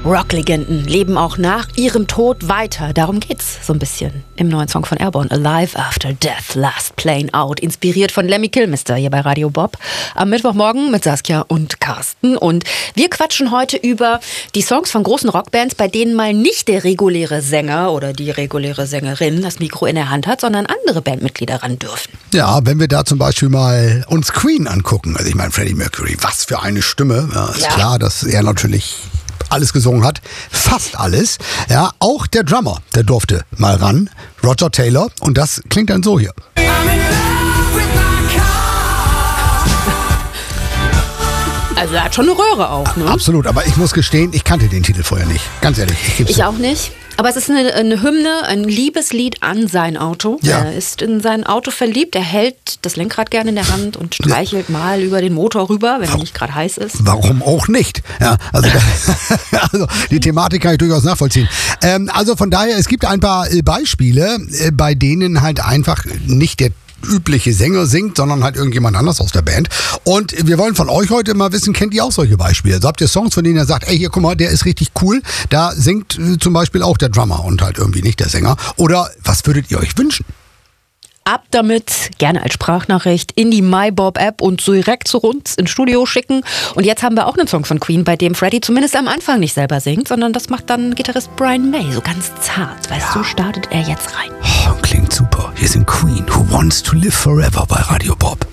Rocklegenden leben auch nach ihrem Tod weiter. Darum geht's so ein bisschen im neuen Song von Airborne, Alive After Death, Last Plane Out, inspiriert von Lemmy Kilmister hier bei Radio Bob. Am Mittwochmorgen mit Saskia und Carsten. Und wir quatschen heute über die Songs von großen Rockbands, bei denen mal nicht der reguläre Sänger oder die reguläre Sängerin das Mikro in der Hand hat, sondern andere Bandmitglieder ran dürfen. Ja, wenn wir da zum Beispiel mal uns Queen angucken, also ich meine Freddie Mercury, was für eine Stimme. Ja, ist klar, dass er natürlich alles gesungen hat, fast alles. Ja, auch der Drummer, der durfte mal ran, Roger Taylor, und das klingt dann so hier. Also er hat schon eine Röhre auch, ne? Absolut, aber ich muss gestehen, ich kannte den Titel vorher nicht. Ganz ehrlich. Ich auch nicht. Aber es ist eine Hymne, ein Liebeslied an sein Auto. Ja. Er ist in sein Auto verliebt. Er hält das Lenkrad gerne in der Hand und streichelt mal über den Motor rüber, wenn er nicht gerade heiß ist. Warum auch nicht? Ja, also die Thematik kann ich durchaus nachvollziehen. Also von daher, es gibt ein paar Beispiele, bei denen halt einfach nicht der übliche Sänger singt, sondern halt irgendjemand anders aus der Band. Und wir wollen von euch heute mal wissen, kennt ihr auch solche Beispiele? Also habt ihr Songs, von denen ihr sagt, ey, hier, guck mal, der ist richtig cool. Da singt zum Beispiel auch der Drummer und halt irgendwie nicht der Sänger. Oder was würdet ihr euch wünschen? Ab damit, gerne als Sprachnachricht in die MyBob-App und so direkt zu uns ins Studio schicken. Und jetzt haben wir auch einen Song von Queen, bei dem Freddie zumindest am Anfang nicht selber singt, sondern das macht dann Gitarrist Brian May, so ganz zart. Weißt du, startet er jetzt rein. Oh, klingt super. Hier sind Queen, Who Wants to Live Forever bei Radio Bob.